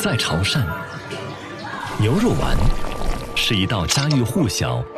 在潮汕，牛肉丸是一道家喻户晓、